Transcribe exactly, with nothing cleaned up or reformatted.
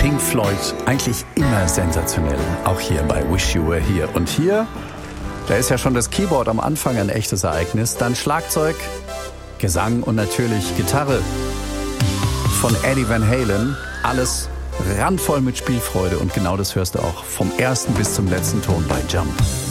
Pink Floyd, eigentlich immer sensationell, auch hier bei Wish You Were Here. Und hier, da ist ja schon das Keyboard am Anfang ein echtes Ereignis, dann Schlagzeug, Gesang und natürlich Gitarre von Eddie Van Halen. Alles randvoll mit Spielfreude und genau das hörst du auch vom ersten bis zum letzten Ton bei Jump.